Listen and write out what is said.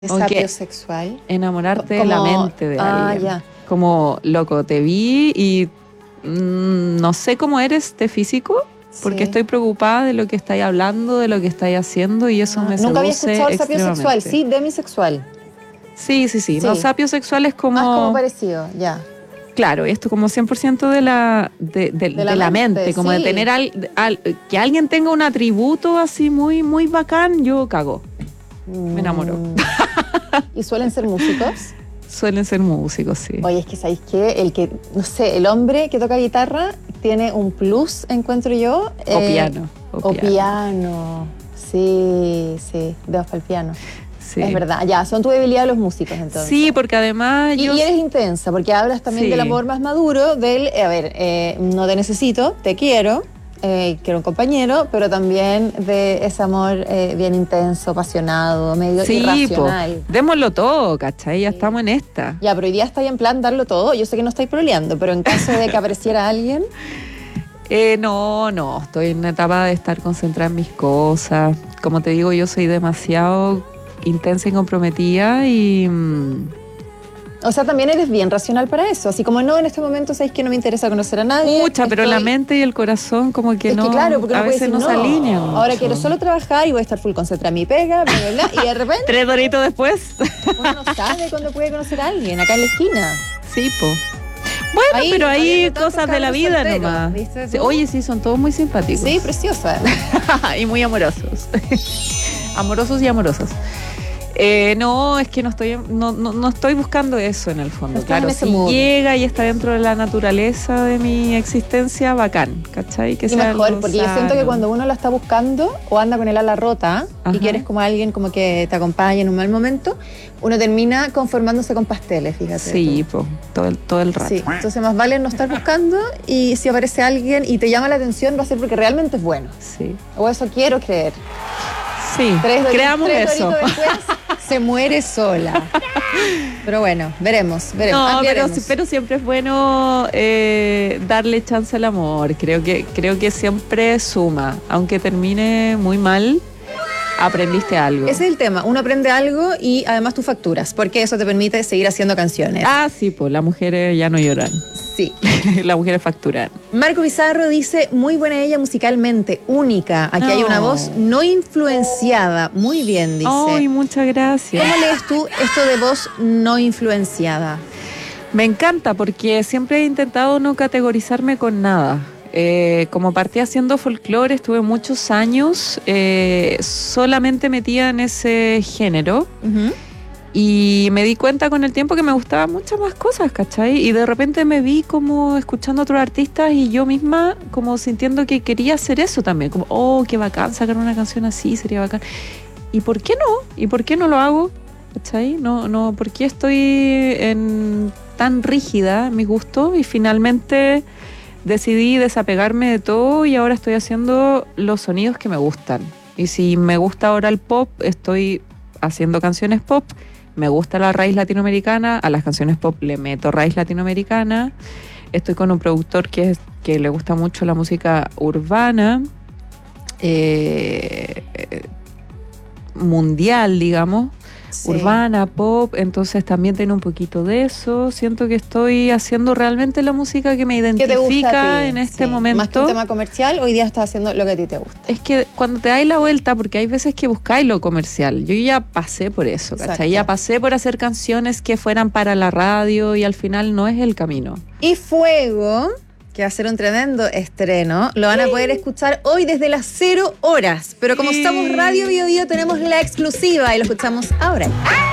Sapiosexual. Enamorarte de la mente de alguien. Ya. Como, loco, te vi y no sé cómo eres de físico, porque estoy preocupada de lo que estáis hablando, de lo que estáis haciendo, y eso me seduce. Nunca había escuchado el sapiosexual, sí, demisexual. Sí. No, sapiosexual es como... Más como parecido, ya. Claro, esto como 100% de la mente, como de tener que alguien tenga un atributo así muy, muy bacán, yo cago. Me enamoro. ¿Y suelen ser músicos? Suelen ser músicos, sí. Oye, es que ¿sabéis qué? No sé, el hombre que toca guitarra tiene un plus, encuentro yo. O piano. Sí, dedos para el piano. Sí. Es verdad, ya, son tu debilidad los músicos entonces. Sí, porque además y eres intensa, porque hablas también del amor más maduro, no te necesito, te quiero, quiero un compañero, pero también de ese amor bien intenso, apasionado, medio irracional. Démoslo todo, ¿cachai? Ya estamos en esta. Ya, pero hoy día estáis en plan darlo todo, yo sé que no estáis proleando, pero en caso de que apareciera alguien... No, estoy en una etapa de estar concentrada en mis cosas. Como te digo, yo soy demasiado intensa y comprometida y... O sea, también eres bien racional para eso. Así como no, en este momento sabéis que no me interesa conocer a nadie. Pero la mente y el corazón como que no, claro, porque a veces no se alinean mucho. Ahora quiero solo trabajar y voy a estar full concentrada en mi pega, bla, bla, bla, y de repente... 3 doritos después. Uno no sabe cuándo puede conocer a alguien, acá en la esquina. Sí, Bueno, pero hay cosas de la vida nomás. Oye, sí, son todos muy simpáticos. Sí, preciosa. Y muy amorosos. Amorosos y amorosas. No, es que no estoy buscando eso en el fondo. Claro, si llega y está dentro de la naturaleza de mi existencia, bacán, ¿cachai? Que sea mejor, porque yo siento que cuando uno lo está buscando o anda con el ala rota y quieres como alguien como que te acompañe en un mal momento, uno termina conformándose con pasteles, fíjate. Sí, todo el rato. Sí, entonces más vale no estar buscando, y si aparece alguien y te llama la atención va a ser porque realmente es bueno. Sí. O eso quiero creer. Sí, creamos eso. Después se muere sola. Pero bueno, veremos. No, pero siempre es bueno darle chance al amor. Creo que siempre suma. Aunque termine muy mal, aprendiste algo. Ese es el tema. Uno aprende algo y además tú facturas, porque eso te permite seguir haciendo canciones. Sí, pues las mujeres ya no lloran. Sí. Las mujeres facturan. Marco Pizarro dice, muy buena ella musicalmente, única. Aquí hay una voz no influenciada. Muy bien, dice. Ay, muchas gracias. ¿Cómo lees tú esto de voz no influenciada? Me encanta porque siempre he intentado no categorizarme con nada. Como partí haciendo folclore, estuve muchos años solamente metida en ese género. Y me di cuenta con el tiempo que me gustaban muchas más cosas, ¿cachai? Y de repente me vi como escuchando a otros artistas y yo misma como sintiendo que quería hacer eso también. Como, qué bacán sacar una canción así, sería bacán. ¿Y por qué no? ¿Y por qué no lo hago? ¿Cachai? No, ¿por qué estoy tan rígida en mis gustos? Y finalmente decidí desapegarme de todo y ahora estoy haciendo los sonidos que me gustan. Y si me gusta ahora el pop, estoy haciendo canciones pop. Me gusta la raíz latinoamericana, a las canciones pop le meto raíz latinoamericana. Estoy con un productor que le gusta mucho la música urbana, mundial, digamos. Sí. Urbana, pop, entonces también tiene un poquito de eso. Siento que estoy haciendo realmente la música que me identifica en este momento. Más que un tema comercial, hoy día estás haciendo lo que a ti te gusta. Es que cuando te dais la vuelta, porque hay veces que buscáis lo comercial, yo ya pasé por eso, ¿cachai? Ya pasé por hacer canciones que fueran para la radio y al final no es el camino. Y Fuego, que va a ser un tremendo estreno, lo van a poder escuchar hoy desde las 0 horas. Pero como estamos Radio Bio Bio, tenemos la exclusiva y lo escuchamos ahora.